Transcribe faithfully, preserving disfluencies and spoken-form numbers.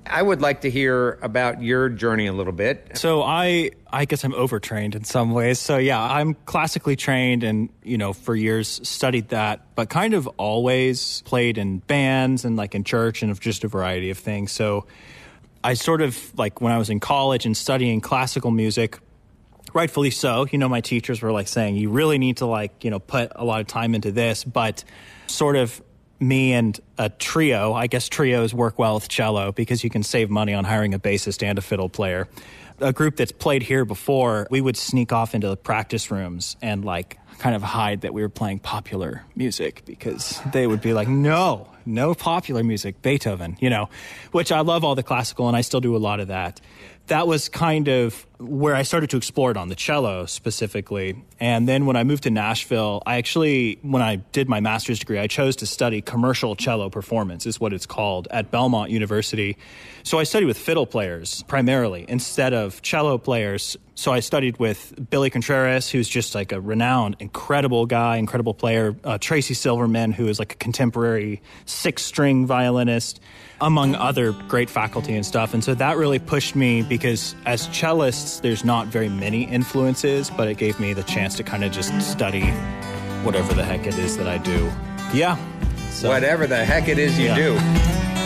I would like to hear about your journey a little bit. So I I guess I'm overtrained in some ways. So yeah, I'm classically trained and, you know, for years studied that, but kind of always played in bands and like in church and just a variety of things. So I sort of like when I was in college and studying classical music, rightfully so, you know, my teachers were like saying, you really need to like, you know, put a lot of time into this, but sort of me and a trio, I guess trios work well with cello because you can save money on hiring a bassist and a fiddle player. A group that's played here before, we would sneak off into the practice rooms and like kind of hide that we were playing popular music because they would be like, no, no popular music, Beethoven, you know, which I love all the classical and I still do a lot of that. That was kind of where I started to explore it on the cello specifically. And then when I moved to Nashville, I actually, when I did my master's degree, I chose to study commercial cello performance, is what it's called, at Belmont University. So I studied with fiddle players primarily instead of cello players. So I studied with Billy Contreras, who's just like a renowned, incredible guy, incredible player. Uh, Tracy Silverman, who is like a contemporary six-string violinist, among other great faculty and stuff. And so that really pushed me because as cellists, there's not very many influences, but it gave me the chance to kind of just study whatever the heck it is that I do. Yeah. So, whatever the heck it is you yeah. do.